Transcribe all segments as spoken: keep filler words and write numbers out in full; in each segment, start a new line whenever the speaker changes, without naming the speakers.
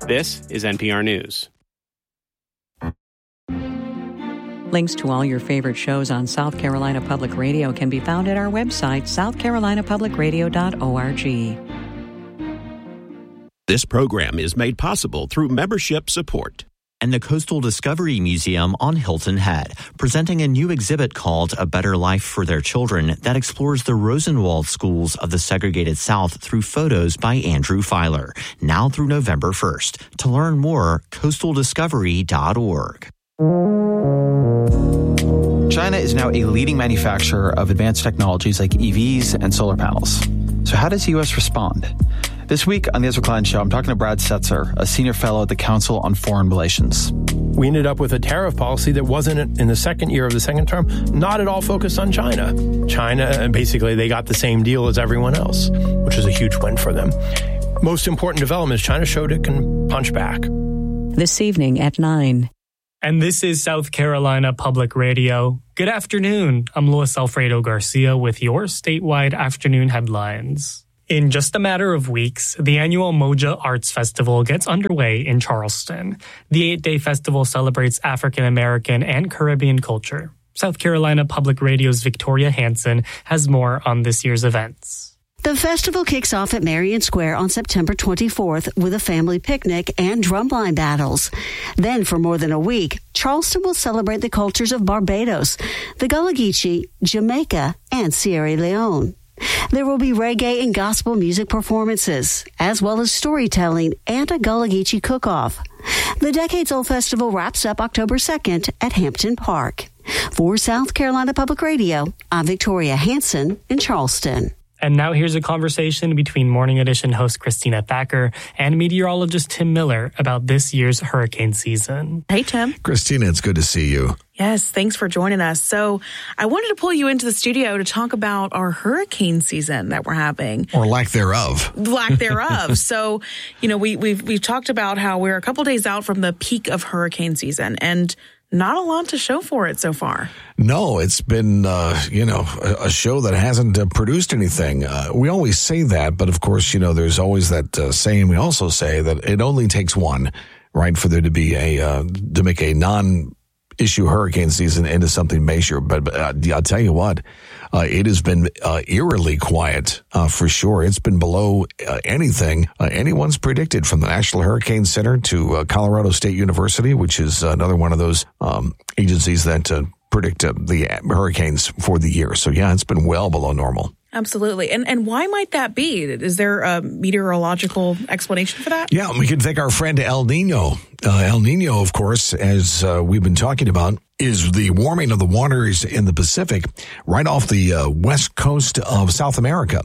This is N P R News.
Links to all your favorite shows on South Carolina Public Radio can be found at our website, south carolina public radio dot org.
This program is made possible through membership support.
And the Coastal Discovery Museum on Hilton Head, presenting a new exhibit called A Better Life for Their Children that explores the Rosenwald schools of the segregated South through photos by Andrew Filer, now through November first. To learn more, coastal discovery dot org.
China is now a leading manufacturer of advanced technologies like E Vs and solar panels. So how does the U S respond? This week on the Ezra Klein Show, I'm talking to Brad Setzer, a senior fellow at the Council on Foreign Relations.
We ended up with a tariff policy that wasn't, in the second year of the second term, not at all focused on China. China, basically, they got the same deal as everyone else, which is a huge win for them. Most important development is China showed it can punch back.
This evening at nine.
And this is South Carolina Public Radio. Good afternoon. I'm Luis Alfredo Garcia with your statewide afternoon headlines. In just a matter of weeks, the annual Moja Arts Festival gets underway in Charleston. The eight-day festival celebrates African American and Caribbean culture. South Carolina Public Radio's Victoria Hansen has more on this year's events.
The festival kicks off at Marion Square on September twenty-fourth with a family picnic and drumline battles. Then, for more than a week, Charleston will celebrate the cultures of Barbados, the Gullah Geechee, Jamaica, and Sierra Leone. There will be reggae and gospel music performances, as well as storytelling and a Gullah Geechee cook-off. The decades-old festival wraps up October second at Hampton Park. For South Carolina Public Radio, I'm Victoria Hansen in Charleston.
And now here's a conversation between Morning Edition host Christina Thacker and meteorologist Tim Miller about this year's hurricane season.
Hey, Tim.
Christina, it's good to see you.
Yes, thanks for joining us. So I wanted to pull you into the studio to talk about our hurricane season that we're having.
Or lack thereof.
Lack thereof. So, you know, we, we've, we've talked about how we're a couple days out from the peak of hurricane season, and not a lot to show for it so far.
No, it's been, uh, you know, a, a show that hasn't uh, produced anything. Uh, we always say that, but of course, you know, there's always that uh, saying. We also say that it only takes one, right, for there to be a, uh, to make a non-issue hurricane season into something major. But, but uh, I'll tell you what, uh, it has been uh, eerily quiet uh, for sure. It's been below uh, anything uh, anyone's predicted, from the National Hurricane Center to uh, Colorado State University, which is another one of those um, agencies that uh, predict uh, the hurricanes for the year. So, yeah, it's been well below normal.
Absolutely. And and why might that be? Is there a meteorological explanation for that?
Yeah, we can thank our friend El Nino. Uh, El Nino, of course, as uh, we've been talking about, is the warming of the waters in the Pacific right off the uh, west coast of South America.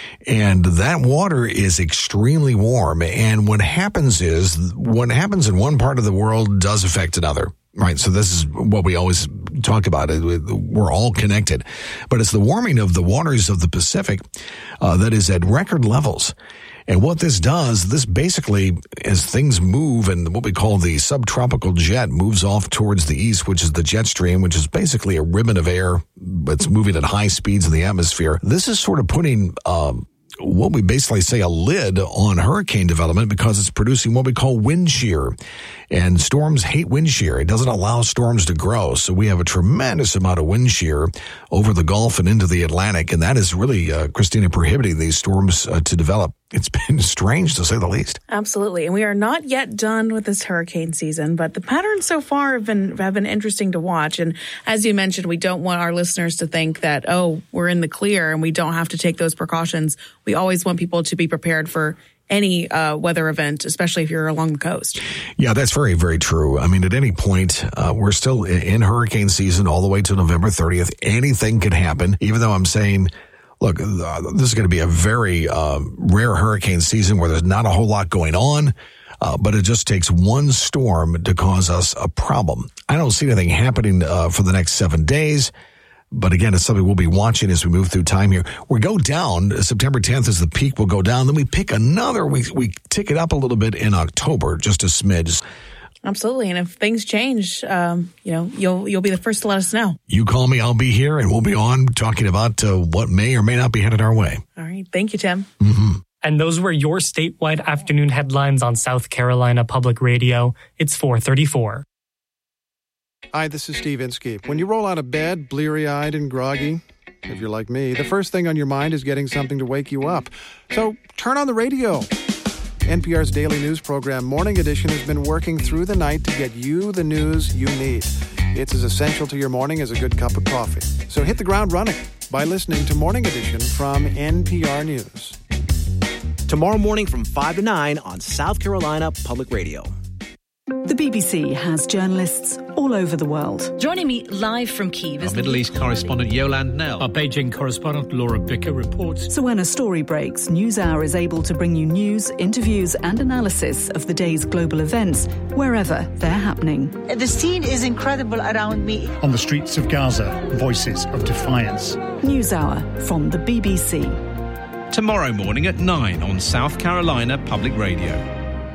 And that water is extremely warm. And what happens is, what happens in one part of the world does affect another. Right. So this is what we always talk about. We're all connected. But it's the warming of the waters of the Pacific uh, that is at record levels. And what this does, this basically, as things move and what we call the subtropical jet moves off towards the east, which is the jet stream, which is basically a ribbon of air that's moving at high speeds in the atmosphere. This is sort of putting um, what we basically say a lid on hurricane development, because it's producing what we call wind shear. And storms hate wind shear. It doesn't allow storms to grow. So we have a tremendous amount of wind shear over the Gulf and into the Atlantic. And that is really, uh, Christina, prohibiting these storms uh, to develop. It's been strange, to say the least.
Absolutely. And we are not yet done with this hurricane season, but the patterns so far have been have been interesting to watch. And as you mentioned, we don't want our listeners to think that, oh, we're in the clear and we don't have to take those precautions. We always want people to be prepared for any uh, weather event, especially if you're along the coast.
Yeah, that's very, very true. I mean, at any point, uh, we're still in hurricane season all the way to November thirtieth. Anything could happen, even though I'm saying, look, uh, this is going to be a very uh, rare hurricane season where there's not a whole lot going on, uh, but it just takes one storm to cause us a problem. I don't see anything happening uh, for the next seven days. But again, it's something we'll be watching as we move through time here. We go down. September tenth is the peak. We'll go down. Then we pick another. We we tick it up a little bit in October, just a smidge.
Absolutely. And if things change, um, you know, you'll you'll be the first to let us know.
You call me, I'll be here, and we'll be on talking about uh, what may or may not be headed our way.
All right. Thank you, Tim.
Mm-hmm.
And those were your statewide afternoon headlines on South Carolina Public Radio. It's four thirty-four.
Hi, this is Steve Inskeep. When you roll out of bed, bleary-eyed and groggy, if you're like me, the first thing on your mind is getting something to wake you up. So turn on the radio. N P R's daily news program, Morning Edition, has been working through the night to get you the news you need. It's as essential to your morning as a good cup of coffee. So hit the ground running by listening to Morning Edition from N P R News.
Tomorrow morning from five to nine on South Carolina Public Radio.
The B B C has journalists all over the world.
Joining me live from Kyiv is
our Middle East correspondent Yolande Knell.
Our Beijing correspondent Laura Bicker reports.
So when a story breaks, NewsHour is able to bring you news, interviews and analysis of the day's global events wherever they're happening.
The scene is incredible around me.
On the streets of Gaza, voices of defiance.
NewsHour from the B B C.
Tomorrow morning at nine on South Carolina Public Radio.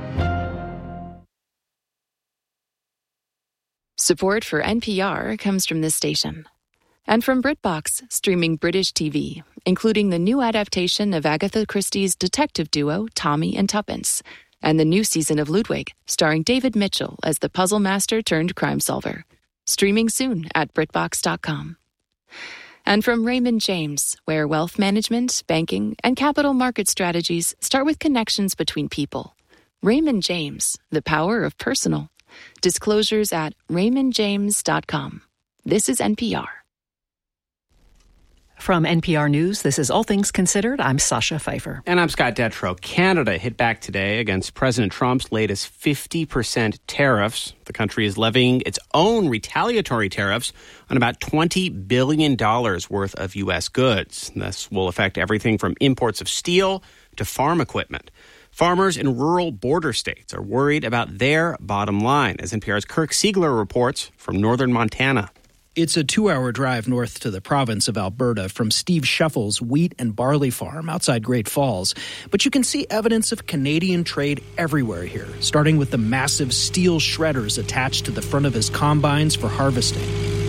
Support for N P R comes from this station. And from BritBox, streaming British T V, including the new adaptation of Agatha Christie's detective duo, Tommy and Tuppence, and the new season of Ludwig, starring David Mitchell as the puzzle master turned crime solver. Streaming soon at BritBox dot com. And from Raymond James, where wealth management, banking, and capital market strategies start with connections between people. Raymond James, the power of personal. Disclosures at raymond james dot com. This is N P R.
From N P R News, this is All Things Considered. I'm Sasha Pfeiffer.
And I'm Scott Detrow. Canada hit back today against President Trump's latest fifty percent tariffs. The country is levying its own retaliatory tariffs on about twenty billion dollars worth of U S goods. This will affect everything from imports of steel to farm equipment. Farmers in rural border states are worried about their bottom line, as N P R's Kirk Siegler reports from northern Montana.
It's a two-hour drive north to the province of Alberta from Steve Scheffel's wheat and barley farm outside Great Falls. But you can see evidence of Canadian trade everywhere here, starting with the massive steel shredders attached to the front of his combines for harvesting.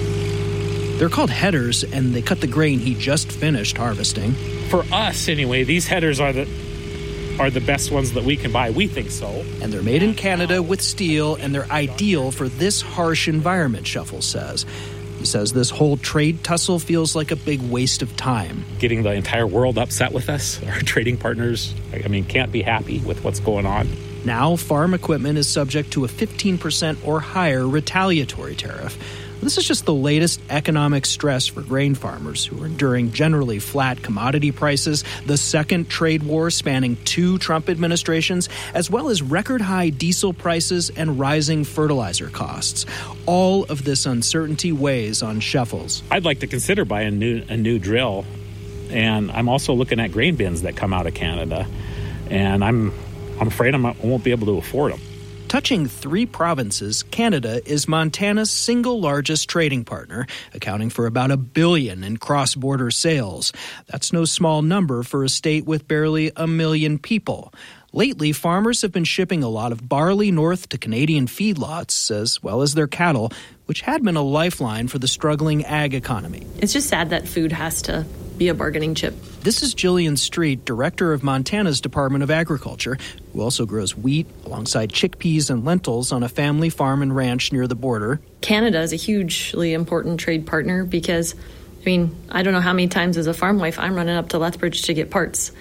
They're called headers, and they cut the grain he just finished harvesting.
For us, anyway, these headers are the... are the best ones that we can buy. We think so.
And they're made in Canada with steel, and they're ideal for this harsh environment, Scheffel says. He says this whole trade tussle feels like a big waste of time.
Getting the entire world upset with us, our trading partners, I mean, can't be happy with what's going on.
Now, farm equipment is subject to a fifteen percent or higher retaliatory tariff. This is just the latest economic stress for grain farmers who are enduring generally flat commodity prices, the second trade war spanning two Trump administrations, as well as record-high diesel prices and rising fertilizer costs. All of this uncertainty weighs on Scheffels.
I'd like to consider buying a new, a new drill, and I'm also looking at grain bins that come out of Canada, and I'm, I'm afraid I'm, I won't be able to afford them.
Touching three provinces, Canada is Montana's single largest trading partner, accounting for about a billion in cross-border sales. That's no small number for a state with barely a million people. Lately, farmers have been shipping a lot of barley north to Canadian feedlots, as well as their cattle, which had been a lifeline for the struggling ag economy.
It's just sad that food has to be a bargaining chip.
This is Jillian Street, director of Montana's Department of Agriculture, who also grows wheat alongside chickpeas and lentils on a family farm and ranch near the border.
Canada is a hugely important trade partner because, I mean, I don't know how many times as a farm wife I'm running up to Lethbridge to get parts,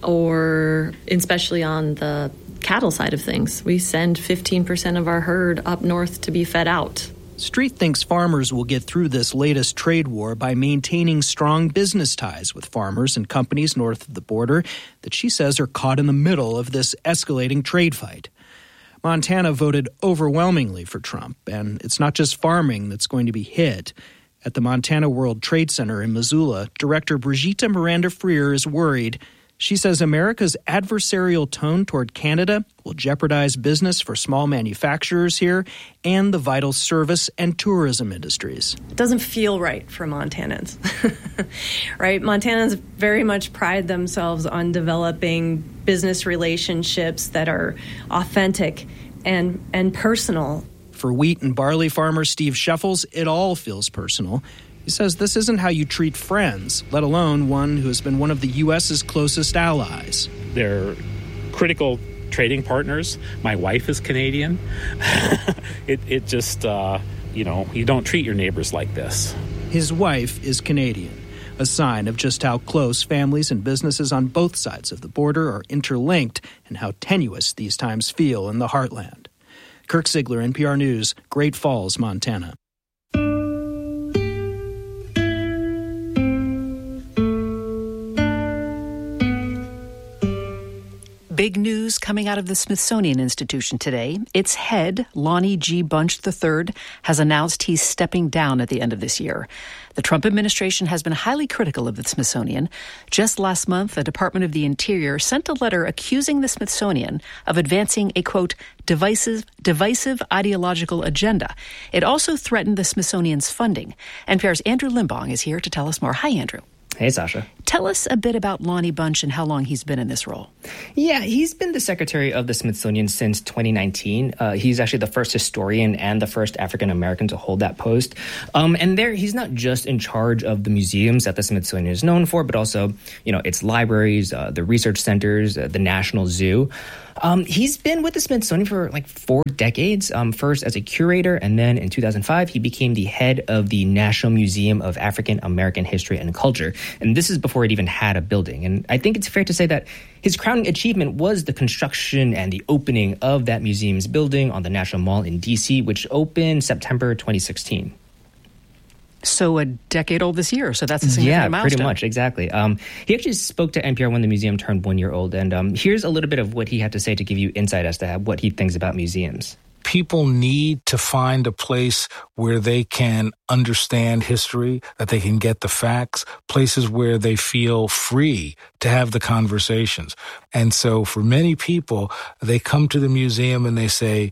or especially on the cattle side of things. We send fifteen percent of our herd up north to be fed out.
Street thinks farmers will get through this latest trade war by maintaining strong business ties with farmers and companies north of the border that she says are caught in the middle of this escalating trade fight. Montana voted overwhelmingly for Trump, and it's not just farming that's going to be hit. At the Montana World Trade Center in Missoula, Director Brigitte Miranda Freer is worried. She says America's adversarial tone toward Canada will jeopardize business for small manufacturers here and the vital service and tourism industries.
It doesn't feel right for Montanans, right? Montanans very much pride themselves on developing business relationships that are authentic and, and personal.
For wheat and barley farmer Steve Scheffels, it all feels personal. He says this isn't how you treat friends, let alone one who has been one of the U S's closest allies.
They're critical trading partners. My wife is Canadian. it, it just, uh, you know, you don't treat your neighbors like this.
His wife is Canadian, a sign of just how close families and businesses on both sides of the border are interlinked and how tenuous these times feel in the heartland. Kirk Ziegler, N P R News, Great Falls, Montana.
Big news coming out of the Smithsonian Institution today. Its head, Lonnie G. Bunch the third, has announced he's stepping down at the end of this year. The Trump administration has been highly critical of the Smithsonian. Just last month, the Department of the Interior sent a letter accusing the Smithsonian of advancing a, quote, divisive, divisive ideological agenda. It also threatened the Smithsonian's funding. N P R's Andrew Limbong is here to tell us more. Hi, Andrew.
Hey, Sasha.
Tell us a bit about Lonnie Bunch and how long he's been in this role.
Yeah, he's been the secretary of the Smithsonian since twenty nineteen. Uh, he's actually the first historian and the first African-American to hold that post. Um, and there, he's not just in charge of the museums that the Smithsonian is known for, but also, you know, its libraries, uh, the research centers, uh, the National Zoo. Um, he's been with the Smithsonian for like four decades, um, first as a curator, and then in two thousand five, he became the head of the National Museum of African American History and Culture. And this is before it even had a building. And I think it's fair to say that his crowning achievement was the construction and the opening of that museum's building on the National Mall in D C, which opened September twenty sixteen.
So a decade old this year. So that's a significant
yeah,
milestone.
pretty much. Exactly. Um, he actually spoke to N P R when the museum turned one year old. And um, here's a little bit of what he had to say to give you insight as to how, what he thinks about museums.
People need to find a place where they can understand history, that they can get the facts, places where they feel free to have the conversations. And so for many people, they come to the museum and they say,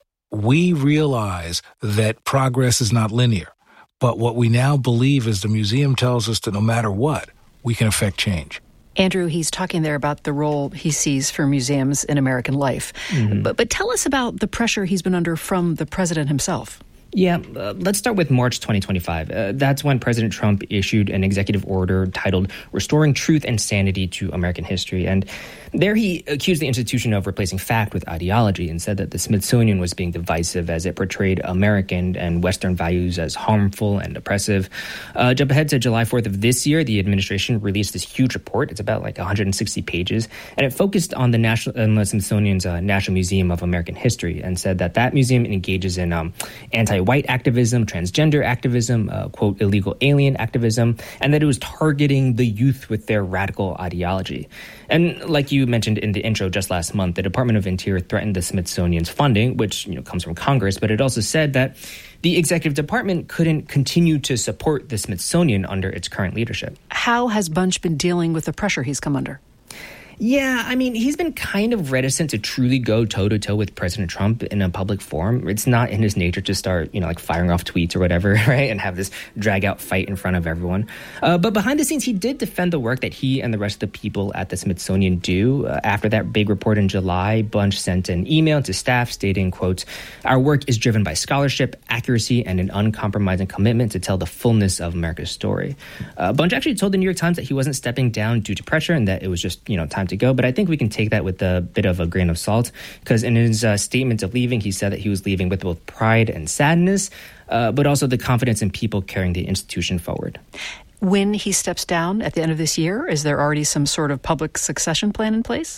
we realize that progress is not linear. But what we now believe is the museum tells us that no matter what, we can affect change.
Andrew, he's talking there about the role he sees for museums in American life. Mm-hmm. But, but tell us about the pressure he's been under from the president himself.
Yeah, uh, let's start with March twenty twenty-five. Uh, that's when President Trump issued an executive order titled Restoring Truth and Sanity to American History. And there he accused the institution of replacing fact with ideology and said that the Smithsonian was being divisive as it portrayed American and Western values as harmful and oppressive. Uh, jump ahead to July fourth of this year, the administration released this huge report. It's about like one hundred sixty pages, and it focused on the National uh, the Smithsonian's uh, National Museum of American History and said that that museum engages in um, anti-white activism, transgender activism, uh, quote, illegal alien activism, and that it was targeting the youth with their radical ideology. And like you mentioned in the intro just last month, the Department of Interior threatened the Smithsonian's funding, which, you know, comes from Congress, but it also said that the executive department couldn't continue to support the Smithsonian under its current leadership.
How has Bunch been dealing with the pressure he's come under?
Yeah, I mean, he's been kind of reticent to truly go toe-to-toe with President Trump in a public forum. It's not in his nature to start, you know, like firing off tweets or whatever, right, and have this drag-out fight in front of everyone. Uh, but behind the scenes, he did defend the work that he and the rest of the people at the Smithsonian do. Uh, after that big report in July, Bunch sent an email to staff stating, quote, our work is driven by scholarship, accuracy, and an uncompromising commitment to tell the fullness of America's story. Uh, Bunch actually told the New York Times that he wasn't stepping down due to pressure and that it was just, you know, time to go. But I think we can take that with a bit of a grain of salt, because in his uh, statement of leaving, he said that he was leaving with both pride and sadness, uh, but also the confidence in people carrying the institution forward.
When he steps down at the end of this year, is there already some sort of public succession plan in place?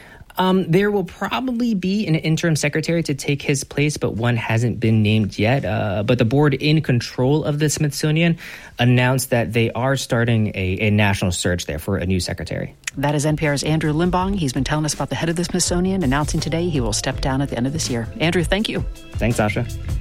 Um, there will probably be an interim secretary to take his place, but one hasn't been named yet. Uh, but the board in control of the Smithsonian announced that they are starting a, a national search there for a new secretary.
That is N P R's Andrew Limbong. He's been telling us about the head of the Smithsonian, announcing today he will step down at the end of this year. Andrew, thank you.
Thanks, Sasha.